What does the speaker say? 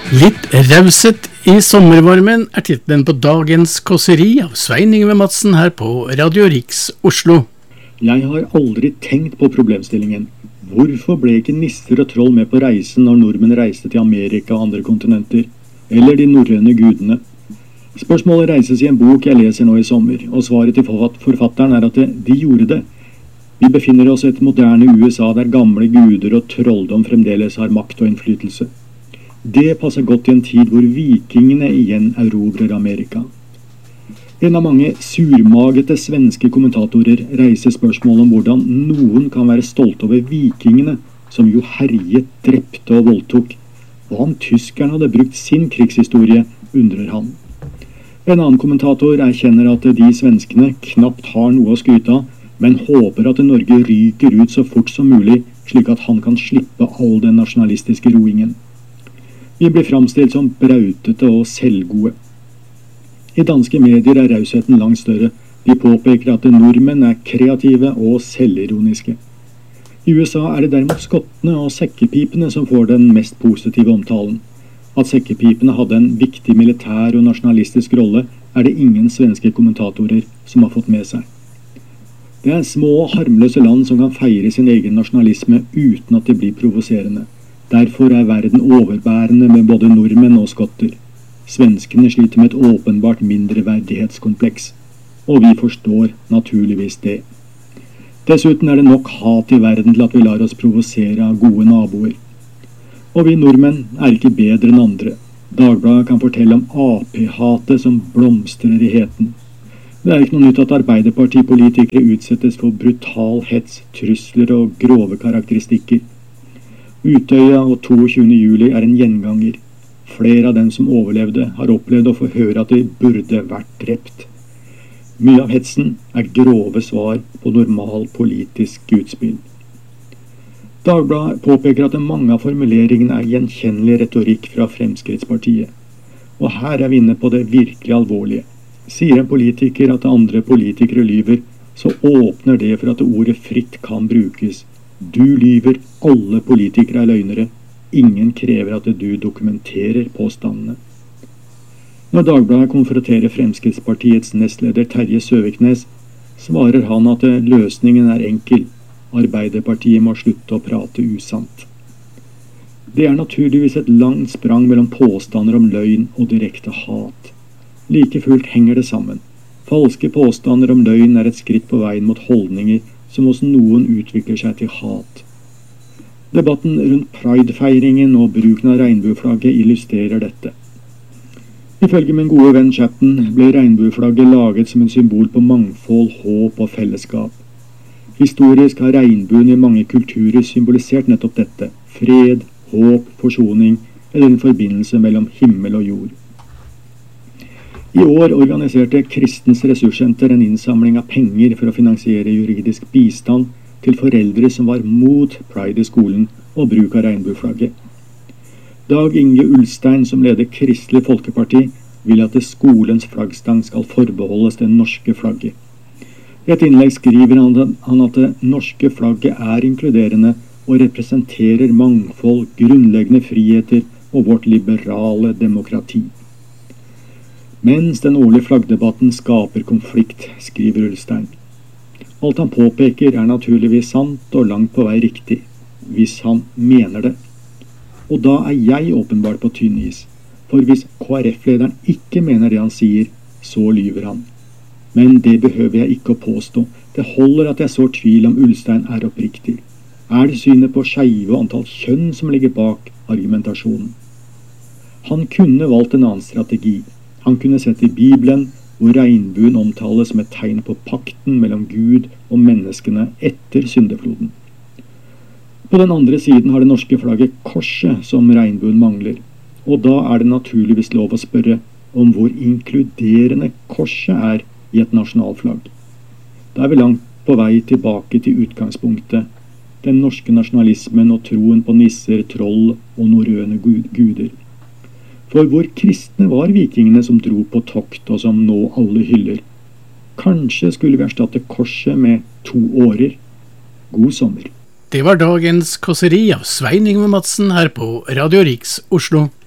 Litt rauset i sommervarmen titlen på dagens kåseri av Svein Yngve Madsen her på Radio Riks Oslo. Jeg har aldri tenkt på problemstillingen. Hvorfor ble ikke nisser og troll med på reisen når nordmenn reiste til Amerika og andre kontinenter? Eller de norrøne gudene? Spørsmålet reises i en bok jeg leser nå i sommer, og svaret til forfatteren at de gjorde det. Vi befinner oss i et moderne USA der gamle guder og trolldom fremdeles har makt og innflytelse. Det passer godt i en tid hvor vikingene igjen erobrer Amerika. En av mange surmagete svenske kommentatorer reiser spørsmål om hvordan noen kan være stolt over vikingene, som jo herjet, drepte og voldtok. Hva om tyskerne hadde brukt sin krigshistorie, undrer han. En annen kommentator erkjenner at de svenskene knapt har noe å skryte av, men håper at Norge ryker ut så fort som mulig, slik at han kan slippe all den nasjonalistiske roingen. Vi blir framstilt som brautete og selvgode. I danske medier rausheten langt større. De påpeker at nordmenn kreative og selvironiske. I USA det derimot skottene og sekkepipene som får den mest positive omtalen. At sekkepipene hadde en viktig militær og nasjonalistisk rolle, det ingen svenske kommentatorer som har fått med seg. Det små, harmløse land som kan feire sin egen nasjonalisme uten at det blir provoserende. Derfor verden overbærende med både nordmenn og skotter. Svenskene sliter med et åpenbart mindreverdighetskompleks, og vi forstår naturligvis det. Dessuten det nok hat i verden til at vi lar oss provosere av gode naboer. Og vi nordmenn ikke bedre enn andre. Dagbladet kan fortelle om AP-hatet som blomstrer i heten. Det ikke noe nytt at arbeiderpartipolitikere utsettes for brutal hets, trusler og grove karakteristikker. Utøya og 22. juli en gjenganger. Flere av dem som overlevde har opplevd å få høre at de burde vært drept. Mye av hetsen grove svar på normal politisk utspill. Dagbladet påpeker at mange av formuleringene gjenkjennelig retorikk fra Fremskrittspartiet. Og her vi inne på det virkelig alvorlige. Sier en politiker at andre politikere lyver, så åpner det for at ordet fritt kan brukes. Du lyver, alle politikere løgnere. Ingen krever at du dokumenterer påstandene. Når Dagbladet konfronterer Fremskrittspartiets nestleder Terje Søviknes, svarer han at løsningen enkel. Arbeiderpartiet må slutte å prate usant. Det naturligvis et langt sprang mellom påstander om løgn og direkte hat. Like fullt henger det sammen. Falske påstander om løgn et skritt på veien mot holdninger som hos noen utvikler seg til hat. Debatten rundt Pride-feiringen og bruken av regnbueflagget illustrerer dette. Ifølge min gode venn Chatten ble regnbueflagget laget som en symbol på mangfold, håp og fellesskap. Historisk har regnbuen i mange kulturer symbolisert nettopp dette. Fred, håp, forsoning en forbindelse mellom himmel og jord. I år organiserte Kristens Ressurssenter en innsamling av penger for å finansiere juridisk bistand til foreldre som var mot Pride i skolen og bruk av regnbueflagget. Dag Inge Ulstein, som leder Kristelig Folkeparti, vil at skolens flaggstang skal forbeholdes det norske flagget. I et innlegg skriver han at det norske flagget inkluderende og representerer mangfold, grunnleggende friheter og vårt liberale demokrati. Mens den årlige flaggdebatten skaper konflikt, skriver Ulstein. Alt han påpeker naturligvis sant og langt på vei riktig, hvis han mener det. Og da jeg åpenbart på tynn is, for hvis KrF-lederen ikke mener det han sier, så lyver han. Men det behøver jeg ikke å påstå. Det holder at jeg sår tvil om Ulstein oppriktig. Det synet på skeive og antall kjønn som ligger bak argumentasjonen? Han kunne valgt en annen strategi. Han kunne sett i Bibelen, hvor regnbuen omtales som et tegn på pakten mellom Gud og menneskene etter syndefloden. På den andre siden har det norske flagget korset som regnbuen mangler, og da det naturligvis lov å spørre om hvor inkluderende korset i et nasjonalflagg. Da vi langt på vei tilbake til utgangspunktet, den norske nasjonalismen og troen på nisser, troll og norrøne guder. For hvor kristne var vikingene som dro på tokt og som nå alle hyller? Kanskje skulle vi erstatte korset med 2 årer. God sommer. Det var dagens kåseri av Svein Yngve Madsen her på Radio Riks Oslo.